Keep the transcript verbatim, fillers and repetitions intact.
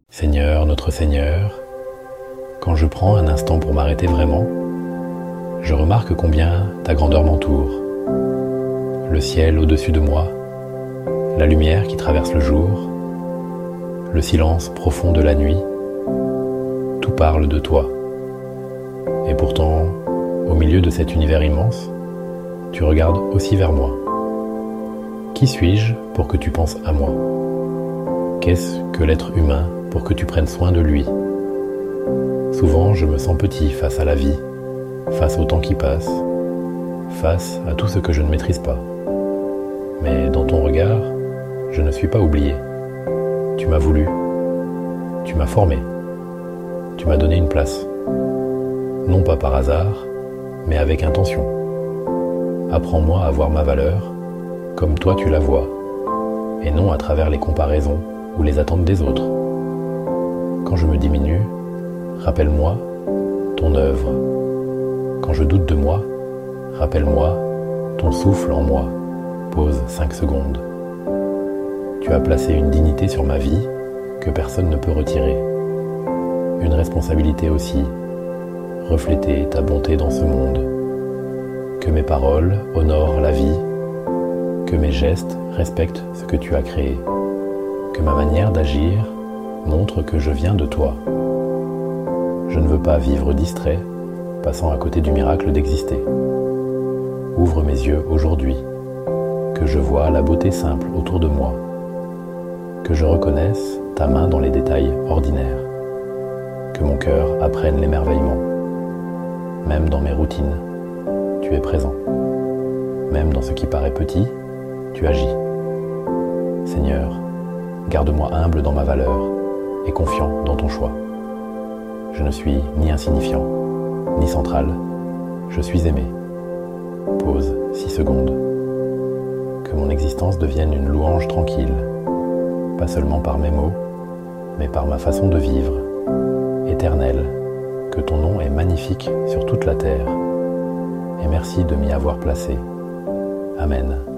Seigneur, notre Seigneur, quand je prends un instant pour m'arrêter vraiment, je remarque combien ta grandeur m'entoure. Le ciel au-dessus de moi, la lumière qui traverse le jour, le silence profond de la nuit, tout parle de toi. Et pourtant, au milieu de cet univers immense, tu regardes aussi vers moi. Qui suis-je pour que tu penses à moi? Qu'est-ce que l'être humain pour que tu prennes soin de lui? Souvent, je me sens petit face à la vie, face au temps qui passe, face à tout ce que je ne maîtrise pas. Mais dans ton regard, je ne suis pas oublié. Tu m'as voulu, tu m'as formé, tu m'as donné une place. Non pas par hasard, mais avec intention. Apprends-moi à voir ma valeur comme toi tu la vois, et non à travers les comparaisons ou les attentes des autres. Quand je me diminue, rappelle-moi ton œuvre. Quand je doute de moi, rappelle-moi ton souffle en moi. Pause cinq secondes. Tu as placé une dignité sur ma vie que personne ne peut retirer. Une responsabilité aussi, refléter ta bonté dans ce monde. Que mes paroles honorent la vie, que mes gestes respectent ce que tu as créé, que ma manière d'agir montre que je viens de toi. Je ne veux pas vivre distrait, passant à côté du miracle d'exister. Ouvre mes yeux aujourd'hui, que je vois la beauté simple autour de moi, que je reconnaisse ta main dans les détails ordinaires, que mon cœur apprenne l'émerveillement. Même dans mes routines, tu es présent. Même dans ce qui paraît petit, tu agis. Seigneur, garde-moi humble dans ma valeur et confiant dans ton choix. Je ne suis ni insignifiant, ni central, je suis aimé. Pause six secondes. Que mon existence devienne une louange tranquille, pas seulement par mes mots, mais par ma façon de vivre, éternelle, que ton nom est magnifique sur toute la terre. Et merci de m'y avoir placé. Amen.